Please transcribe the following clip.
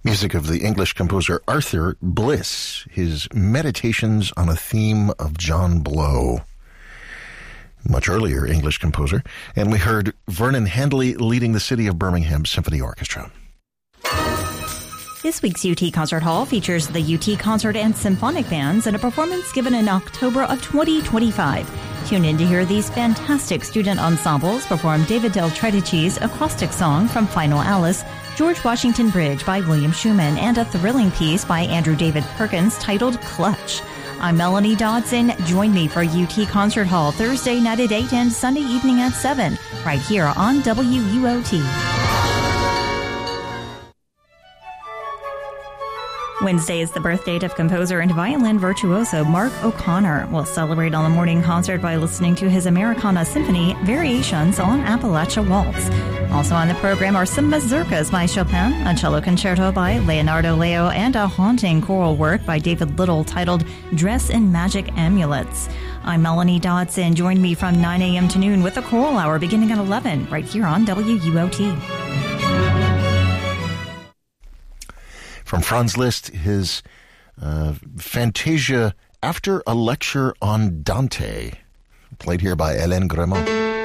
Music of the English composer Arthur Bliss, his Meditations on a Theme of John Blow. Much earlier English composer. And we heard Vernon Handley leading the City of Birmingham Symphony Orchestra. This week's UT Concert Hall features the UT Concert and Symphonic Bands in a performance given in October of 2025. Tune in to hear these fantastic student ensembles perform David Del Tredici's acrostic song from Final Alice, George Washington Bridge by William Schumann, and a thrilling piece by Andrew David Perkins titled Clutch. I'm Melanie Dodson. Join me for UT Concert Hall Thursday night at 8 and Sunday evening at 7, right here on WUOT. Wednesday is the birth date of composer and violin virtuoso Mark O'Connor. We'll celebrate on the morning concert by listening to his Americana Symphony Variations on Appalachia Waltz. Also on the program are some mazurkas by Chopin, a cello concerto by Leonardo Leo, and a haunting choral work by David Little titled Dress in Magic Amulets. I'm Melanie Dodson. Join me from 9 a.m. to noon with the Choral Hour beginning at 11 right here on WUOT. From Franz Liszt, his Fantasia After a Lecture on Dante, played here by Hélène Grémont.